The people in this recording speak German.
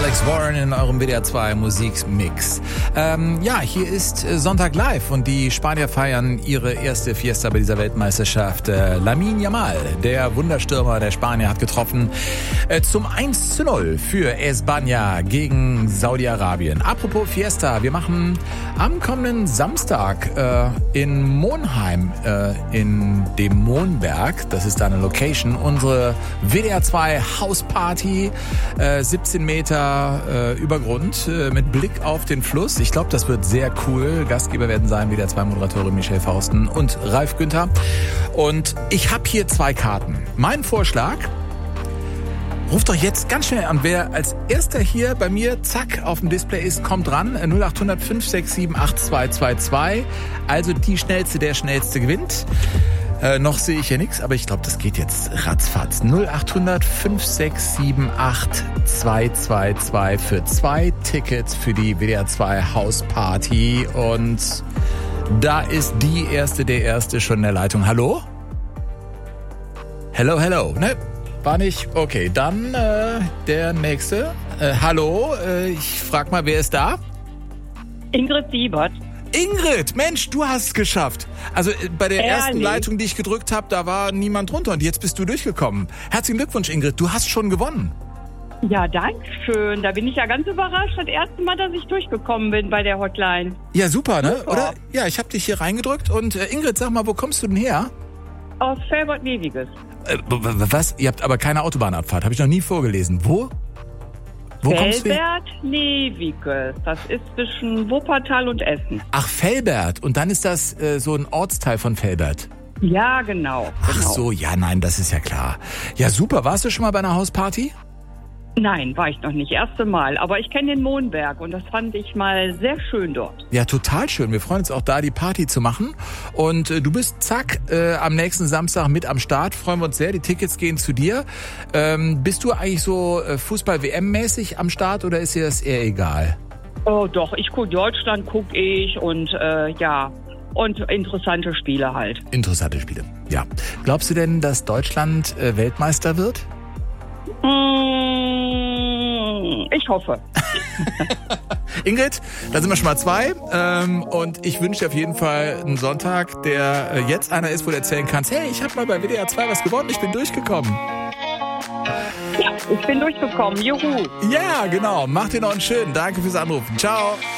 Alex Warren in eurem WDR 2 Musikmix. Hier ist Sonntag live und die Spanier feiern ihre erste Fiesta bei dieser Weltmeisterschaft. Lamine Yamal, der Wunderstürmer der Spanier, hat getroffen zum 1:0 für España gegen Saudi-Arabien. Apropos Fiesta, wir machen am kommenden Samstag in Monheim, in dem Monberg, das ist da eine Location, unsere WDR 2 Hausparty, 17 Meter über Grund mit Blick auf den Fluss. Ich glaube, das wird sehr cool. Gastgeber werden sein WDR 2 Moderatorin Michelle Fausten und Ralf Günther. Und ich habe hier 2 Karten. Mein Vorschlag: Ruft doch jetzt ganz schnell an. Wer als erster hier bei mir, zack, auf dem Display ist, kommt ran. 0800 567 8222. Also die Schnellste, der Schnellste gewinnt. Noch sehe ich ja nichts, aber ich glaube, das geht jetzt ratzfatz. 0800 567 8222 für 2 Tickets für die WDR 2 Hausparty. Und da ist die Erste, der Erste schon in der Leitung. Hallo? Hello. Ne? War nicht? Okay, dann der Nächste. Hallo, ich frag mal, wer ist da? Ingrid Siebert. Ingrid, Mensch, du hast es geschafft. Also bei der ersten Leitung, die ich gedrückt habe, da war niemand drunter und jetzt bist du durchgekommen. Herzlichen Glückwunsch, Ingrid, du hast schon gewonnen. Ja, danke schön. Da bin ich ja ganz überrascht. Das erste Mal, dass ich durchgekommen bin bei der Hotline. Ja, super, ne? Super. Oder? Ja, ich habe dich hier reingedrückt und Ingrid, sag mal, wo kommst du denn her? Aus Felbert-Neviges. Was? Ihr habt aber keine Autobahnabfahrt, habe ich noch nie vorgelesen. Wo kommst du her? Felbert-Neviges. Das ist zwischen Wuppertal und Essen. Ach, Velbert. Und dann ist das so ein Ortsteil von Velbert. Ja, genau. Ach so, ja, nein, das ist ja klar. Ja, super. Warst du schon mal bei einer Hausparty? Nein, war ich noch nicht. Erste Mal. Aber ich kenne den Monberg und das fand ich mal sehr schön dort. Ja, total schön. Wir freuen uns auch da, die Party zu machen. Und du bist, zack, am nächsten Samstag mit am Start. Freuen wir uns sehr. Die Tickets gehen zu dir. Bist du eigentlich so Fußball-WM-mäßig am Start oder ist dir das eher egal? Oh doch, Deutschland gucke ich und und interessante Spiele halt. Interessante Spiele, ja. Glaubst du denn, dass Deutschland Weltmeister wird? Ich hoffe. Ingrid, da sind wir schon mal 2. Und ich wünsche dir auf jeden Fall einen Sonntag, der jetzt einer ist, wo du erzählen kannst, hey, ich habe mal bei WDR 2 was gewonnen, ich bin durchgekommen. Ja, ich bin durchgekommen. Juhu. Ja, genau. Mach dir noch einen schönen. Danke fürs Anrufen. Ciao.